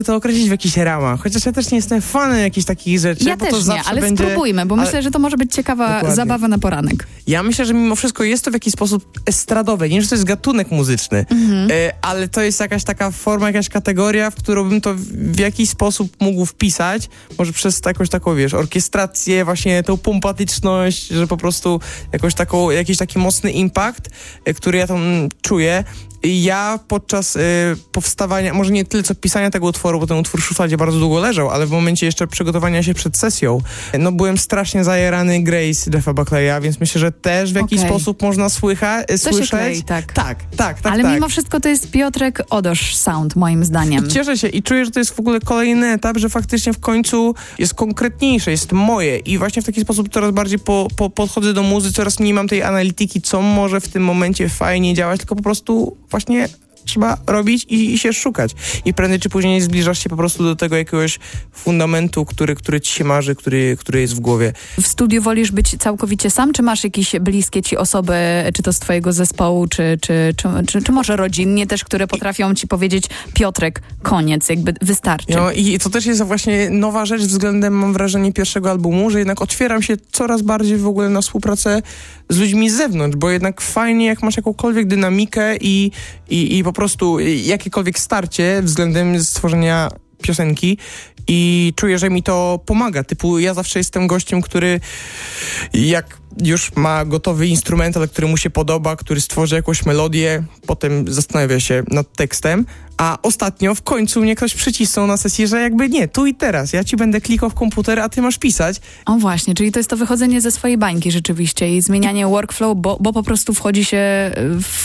to określić w jakichś ramach. Chociaż ja też nie jestem fanem jakichś takich rzeczy. Ja bo też to nie, zawsze ale będzie... spróbujmy, bo myślę, że to może być ciekawa Dokładnie. zabawa na poranek. Ja myślę, że mimo wszystko jest to w jakiś sposób estradowe. Nie wiem, że to jest gatunek muzyczny, ale to jest jakaś taka forma, jakaś kategoria, w którą bym to w jakiś sposób mógł wpisać. Może przez jakąś taką, wiesz, orkiestrację, właśnie tą pompatyczność, że po prostu jakiś taki mocny impact, który ja tam czuję. Ja podczas powstawania, może nie tyle co pisania tego utworu, bo ten utwór w szufladzie bardzo długo leżał, ale w momencie jeszcze przygotowania się przed sesją, no byłem strasznie zajarany Grace Jeffa Buckleya, więc myślę, że też w jakiś sposób można słyszeć. To się klei, tak. Tak. Ale mimo wszystko to jest Piotrek Odosz sound, moim zdaniem. I cieszę się i czuję, że to jest w ogóle kolejny etap, że faktycznie w końcu jest konkretniejsze, jest moje i właśnie w taki sposób coraz bardziej podchodzę do muzy, coraz mniej mam tej analityki, co może w tym momencie fajnie działać, tylko po prostu właśnie trzeba robić i się szukać. I prędzej czy później zbliżasz się po prostu do tego jakiegoś fundamentu, który ci się marzy, który jest w głowie. W studiu wolisz być całkowicie sam, czy masz jakieś bliskie ci osoby, czy to z twojego zespołu, czy może rodzinnie też, które potrafią ci powiedzieć: Piotrek, koniec, jakby wystarczy. No i to też jest właśnie nowa rzecz względem, mam wrażenie, pierwszego albumu, że jednak otwieram się coraz bardziej w ogóle na współpracę z ludźmi z zewnątrz, bo jednak fajnie, jak masz jakąkolwiek dynamikę i po prostu jakiekolwiek starcie względem stworzenia piosenki i czuję, że mi to pomaga. Typu ja zawsze jestem gościem, który jak już ma gotowy instrumental, który mu się podoba, który stworzy jakąś melodię, potem zastanawia się nad tekstem, a ostatnio w końcu mnie ktoś przycisnął na sesji, że jakby nie, tu i teraz, ja ci będę klikał w komputer, a ty masz pisać. O właśnie, czyli to jest to wychodzenie ze swojej bańki rzeczywiście i zmienianie workflow, bo po prostu wchodzi się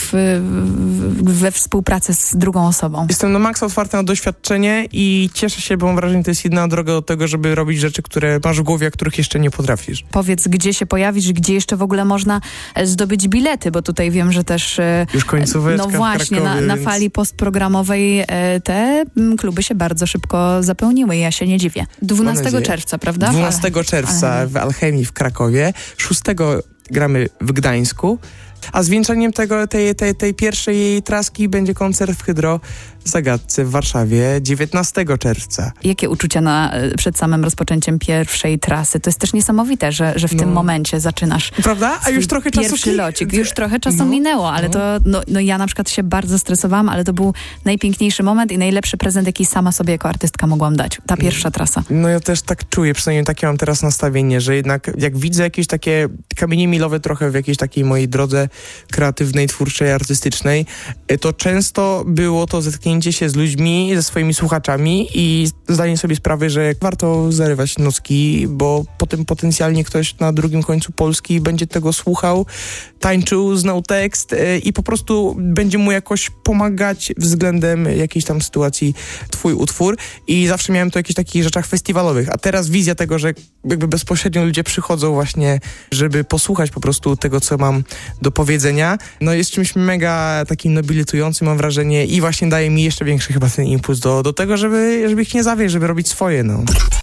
we współpracę z drugą osobą. Jestem na maksa otwarty na doświadczenie i cieszę się, bo mam wrażenie, że to jest jedyna droga do tego, żeby robić rzeczy, które masz w głowie, a których jeszcze nie potrafisz. Powiedz, gdzie się pojawisz, gdzie jeszcze w ogóle można zdobyć bilety, bo tutaj wiem, że też... Już końcóweczka no właśnie, w Krakowie, na fali postprogramowej te kluby się bardzo szybko zapełniły. Ja się nie dziwię. 12 czerwca, prawda? 12 czerwca w Alchemii w Krakowie, 6 gramy w Gdańsku, a zwieńczeniem tej pierwszej jej traski będzie koncert w Hydro Zagadce w Warszawie 19 czerwca. Jakie uczucia przed samym rozpoczęciem pierwszej trasy? To jest też niesamowite, że w tym momencie zaczynasz. Prawda? A już trochę czasu pierwszy locik. Już trochę czasu minęło, ale to ja na przykład się bardzo stresowałam, ale to był najpiękniejszy moment i najlepszy prezent, jaki sama sobie jako artystka mogłam dać. Ta pierwsza trasa. No ja też tak czuję, przynajmniej takie mam teraz nastawienie, że jednak jak widzę jakieś takie kamienie milowe trochę w jakiejś takiej mojej drodze kreatywnej, twórczej, artystycznej, to często było to zetknięcie się z ludźmi, ze swoimi słuchaczami i zdanie sobie sprawy, że warto zarywać nocki, bo potem potencjalnie ktoś na drugim końcu Polski będzie tego słuchał, tańczył, znał tekst i po prostu będzie mu jakoś pomagać względem jakiejś tam sytuacji twój utwór i zawsze miałem to o jakichś takich rzeczach festiwalowych, a teraz wizja tego, że jakby bezpośrednio ludzie przychodzą właśnie, żeby posłuchać po prostu tego, co mam do powiedzenia, no jest czymś mega takim nobilitującym, mam wrażenie, i właśnie daje mi jeszcze większy chyba ten impuls do tego, żeby ich nie zawieść, żeby robić swoje, no.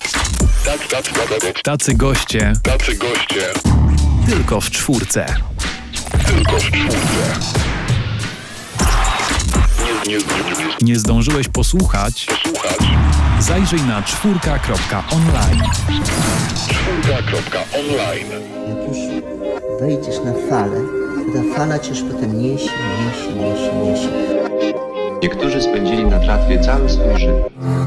Tacy goście. Tylko w czwórce. Nie zdążyłeś posłuchać? Zajrzyj na czwórka.online. Jak już wejdziesz na falę, to ta fala cię już potem niesie. Niektórzy spędzili na tratwie cały swój życie.